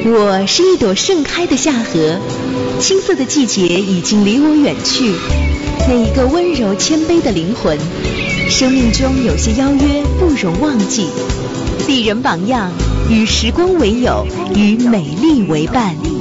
我是一朵盛开的夏荷，青涩的季节已经离我远去。那一个温柔谦卑的灵魂，生命中有些邀约不容忘记。丽人榜样，与时光为友，与美丽为伴。